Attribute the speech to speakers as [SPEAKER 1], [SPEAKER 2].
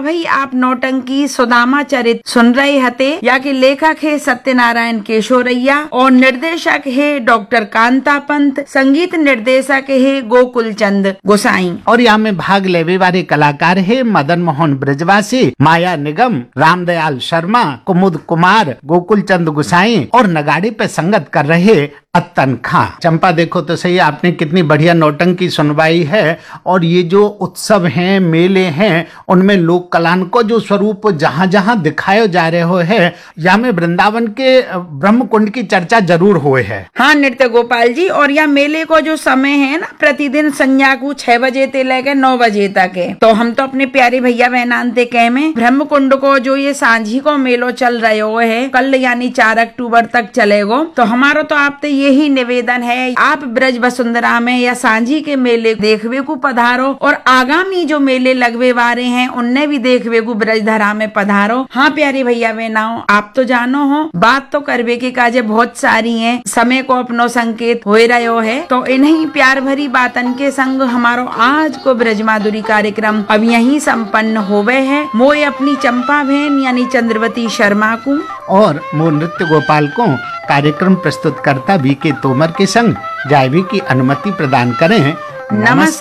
[SPEAKER 1] अभी आप नौटंकी सुदामा चरित सुन रहे हते। या के लेखक है सत्यनारायण केशोरैया और निर्देशक है डॉक्टर कांता पंत, संगीत निर्देशक है गोकुल चंद गोसाई।
[SPEAKER 2] और यहाँ में भाग लेवे वाले कलाकार है मदन मोहन ब्रजवासी, माया निगम, रामदयाल शर्मा, कुमुद कुमार, गोकुल चंद गोसाई और नगाड़े पे संगत कर रहे अत्तन खां। चंपा देखो तो सही, आपने कितनी बढ़िया नौटंकी सुनवाई है। और ये जो उत्सव हैं, मेले हैं, उनमें लोक कलान को जो स्वरूप जहाँ जहाँ दिखाए जा रहे हो है, या में वृंदावन के ब्रह्म कुंड की चर्चा जरूर हुए है।
[SPEAKER 1] हाँ नृत्य गोपाल जी, और यह मेले को जो समय है ना, प्रतिदिन संध्या को 6 बजे से लेकर 9 बजे तक है। तो हम तो अपने प्यारे भैया बहनान ते कह में ब्रह्म कुंड को जो ये सांझी को मेलो चल रहे हो है, कल यानी 4 अक्टूबर तक चलेगो। तो हमारा तो आप यही निवेदन है, आप ब्रज वसुंधरा में या सांझी के मेले देखवे को पधारो, और आगामी जो मेले लगवे वाले हैं उनने भी देखवे को ब्रजधरा में पधारो। हाँ प्यारे भैया बहनाओं, आप तो जानो हो, बात तो करवे के काजे बहुत सारी हैं, समय को अपनो संकेत हो रहो है। तो इन्हीं प्यार भरी बातन के संग हमारो आज को ब्रज माधुरी कार्यक्रम अब यहीं संपन्न होवे है। मोए अपनी चंपा बहन यानी चंद्रवती शर्मा को
[SPEAKER 2] और मो नृत्य गोपाल को कार्यक्रम प्रस्तुत करता वी के तोमर के संग जायवी की अनुमति प्रदान करें।
[SPEAKER 1] नमस्कार।